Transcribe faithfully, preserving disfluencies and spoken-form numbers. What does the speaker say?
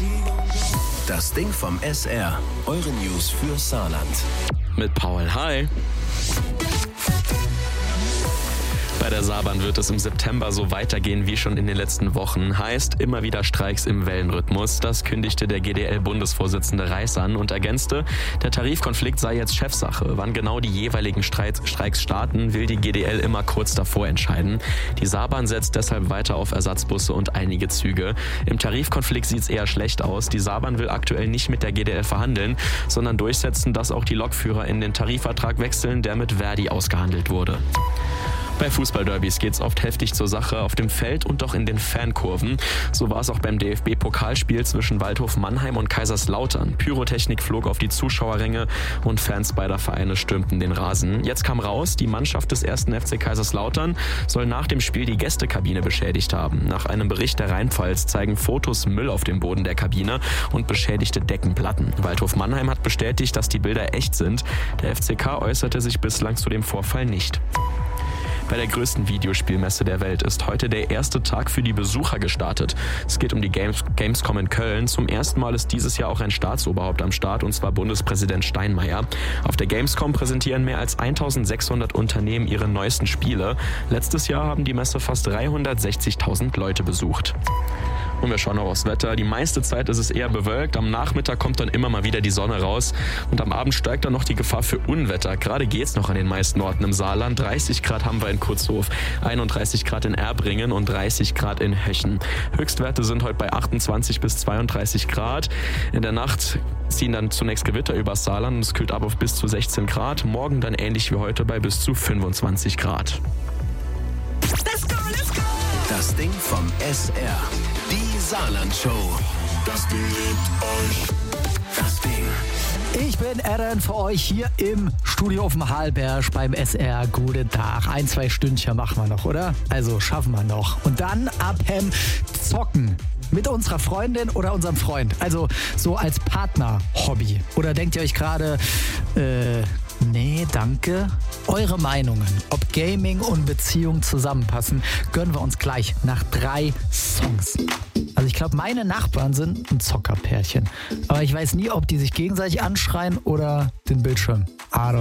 Das Ding vom S R. Eure News für Saarland. Mit Paul. Hi. Bei der Saarbahn wird es im September so weitergehen wie schon in den letzten Wochen. Heißt, immer wieder Streiks im Wellenrhythmus. Das kündigte der G D L-Bundesvorsitzende Reiß an und ergänzte, der Tarifkonflikt sei jetzt Chefsache. Wann genau die jeweiligen Streit- Streiks starten, will die G D L immer kurz davor entscheiden. Die Saarbahn setzt deshalb weiter auf Ersatzbusse und einige Züge. Im Tarifkonflikt sieht es eher schlecht aus. Die Saarbahn will aktuell nicht mit der G D L verhandeln, sondern durchsetzen, dass auch die Lokführer in den Tarifvertrag wechseln, der mit Verdi ausgehandelt wurde. Bei Fußballderbys geht's oft heftig zur Sache auf dem Feld und auch in den Fankurven. So war es auch beim D F B-Pokalspiel zwischen Waldhof Mannheim und Kaiserslautern. Pyrotechnik flog auf die Zuschauerränge und Fans beider Vereine stürmten den Rasen. Jetzt kam raus, die Mannschaft des ersten F C Kaiserslautern soll nach dem Spiel die Gästekabine beschädigt haben. Nach einem Bericht der Rheinpfalz zeigen Fotos Müll auf dem Boden der Kabine und beschädigte Deckenplatten. Waldhof Mannheim hat bestätigt, dass die Bilder echt sind. Der F C K äußerte sich bislang zu dem Vorfall nicht. Bei der größten Videospielmesse der Welt ist heute der erste Tag für die Besucher gestartet. Es geht um die Games- Gamescom in Köln. Zum ersten Mal ist dieses Jahr auch ein Staatsoberhaupt am Start, und zwar Bundespräsident Steinmeier. Auf der Gamescom präsentieren mehr als eintausendsechshundert Unternehmen ihre neuesten Spiele. Letztes Jahr haben die Messe fast dreihundertsechzigtausend Leute besucht. Und wir schauen noch aufs Wetter. Die meiste Zeit ist es eher bewölkt. Am Nachmittag kommt dann immer mal wieder die Sonne raus. Und am Abend steigt dann noch die Gefahr für Unwetter. Gerade geht's noch an den meisten Orten im Saarland. dreißig Grad haben wir in Kurzhof, einunddreißig Grad in Erbringen und dreißig Grad in Höchen. Höchstwerte sind heute bei achtundzwanzig bis zweiunddreißig Grad. In der Nacht ziehen dann zunächst Gewitter übers Saarland. Es kühlt ab auf bis zu sechzehn Grad. Morgen dann ähnlich wie heute bei bis zu fünfundzwanzig Grad. Let's go, let's go! Das Ding vom S R. Die Saarland-Show. Das Ding liebt euch. Das Ding. Ich bin Aaron für euch hier im Studio auf dem Halberg beim S R. Guten Tag. Ein, zwei Stündchen machen wir noch, oder? Also schaffen wir noch. Und dann abhem zocken. Mit unserer Freundin oder unserem Freund. Also so als Partner-Hobby. Oder denkt ihr euch gerade, äh, nee, danke. Eure Meinungen, ob Gaming und Beziehung zusammenpassen, gönnen wir uns gleich nach drei Songs. Also ich glaube, meine Nachbarn sind ein Zockerpärchen. Aber ich weiß nie, ob die sich gegenseitig anschreien oder den Bildschirm. I don't